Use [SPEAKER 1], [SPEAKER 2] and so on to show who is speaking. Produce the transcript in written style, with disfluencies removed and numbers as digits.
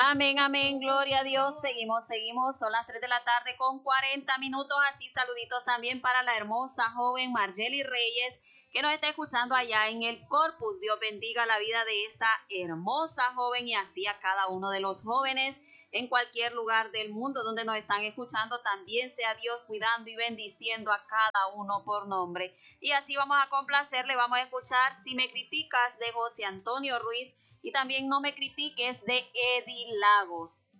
[SPEAKER 1] Amén, amén, gloria a Dios. Seguimos. Son las 3 de la tarde con 40 minutos. Así saluditos también para la hermosa joven Margely Reyes, que nos está escuchando allá en el Corpus. Dios bendiga la vida de esta hermosa joven y así a cada uno de los jóvenes en cualquier lugar del mundo donde nos están escuchando. También sea Dios cuidando y bendiciendo a cada uno por nombre. Y así vamos a complacerle, vamos a escuchar Si me criticas de José Antonio Ruiz y también No me critiques de Eddie Lagos.